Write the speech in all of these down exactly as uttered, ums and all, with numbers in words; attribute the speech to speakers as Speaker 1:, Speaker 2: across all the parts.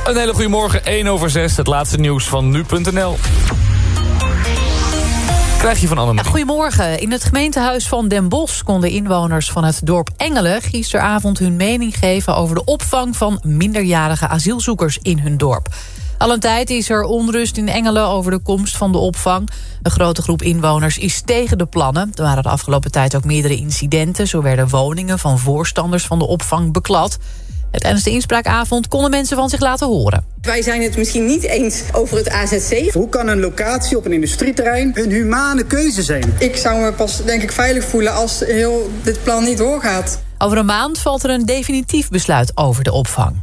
Speaker 1: Een hele goede morgen, één over zes, het laatste nieuws van nu punt n l. Krijg je van Annemarie.
Speaker 2: Ja, goedemorgen. In het gemeentehuis van Den Bosch konden inwoners van het dorp Engelen gisteravond hun mening geven over de opvang van minderjarige asielzoekers in hun dorp. Al een tijd is er onrust in Engelen over de komst van de opvang. Een grote groep inwoners is tegen de plannen. Er waren de afgelopen tijd ook meerdere incidenten. Zo werden woningen van voorstanders van de opvang beklad. Tijdens de inspraakavond konden mensen van zich laten horen.
Speaker 3: Wij zijn het misschien niet eens over het A Z C.
Speaker 4: Hoe kan een locatie op een industrieterrein een humane keuze zijn?
Speaker 3: Ik zou me pas, denk ik, veilig voelen als heel dit plan niet doorgaat.
Speaker 2: Over een maand valt er een definitief besluit over de opvang.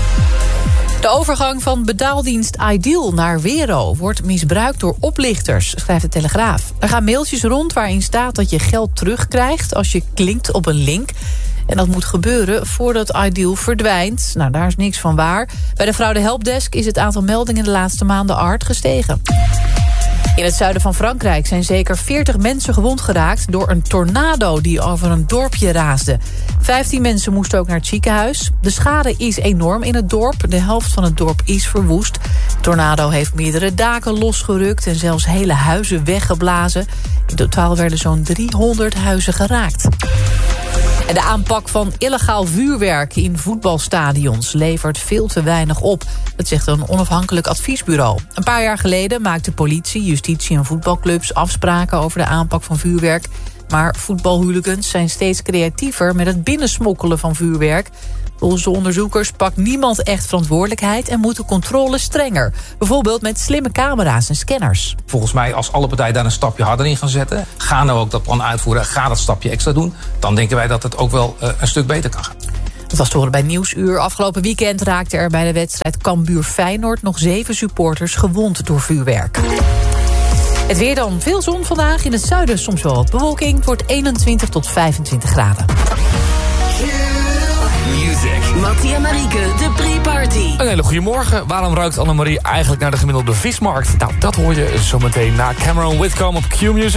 Speaker 2: De overgang van betaaldienst Ideal naar Wero wordt misbruikt door oplichters, schrijft de Telegraaf. Er gaan mailtjes rond waarin staat dat je geld terugkrijgt als je klikt op een link. En dat moet gebeuren voordat Ideal verdwijnt. Nou, daar is niks van waar. Bij de fraude helpdesk is het aantal meldingen de laatste maanden hard gestegen. In het zuiden van Frankrijk zijn zeker veertig mensen gewond geraakt door een tornado die over een dorpje raasde. vijftien mensen moesten ook naar het ziekenhuis. De schade is enorm in het dorp. De helft van het dorp is verwoest. De tornado heeft meerdere daken losgerukt en zelfs hele huizen weggeblazen. In totaal werden zo'n driehonderd huizen geraakt. En de aanpak van illegaal vuurwerk in voetbalstadions levert veel te weinig op. Dat zegt een onafhankelijk adviesbureau. Een paar jaar geleden maakten politie, justitie en voetbalclubs afspraken over de aanpak van vuurwerk. Maar voetbalhooligans zijn steeds creatiever met het binnensmokkelen van vuurwerk. Volgens de onderzoekers pakt niemand echt verantwoordelijkheid en moet de controle strenger. Bijvoorbeeld met slimme camera's en scanners.
Speaker 5: Volgens mij, als alle partijen daar een stapje harder in gaan zetten, ga nou ook dat plan uitvoeren, ga dat stapje extra doen, dan denken wij dat het ook wel uh, een stuk beter kan gaan.
Speaker 2: Dat was te horen bij Nieuwsuur. Afgelopen weekend raakte er bij de wedstrijd Cambuur-Feyenoord nog zeven supporters gewond door vuurwerk. Het weer dan. Veel zon vandaag. In het zuiden soms wel wat bewolking. Het wordt eenentwintig tot vijfentwintig graden.
Speaker 6: Mattie en Marieke, de pre-party.
Speaker 1: Een hele goede morgen. Waarom ruikt Annemarie eigenlijk naar de gemiddelde vismarkt? Nou, dat hoor je zometeen na Cameron Whitcomb op Q-Music.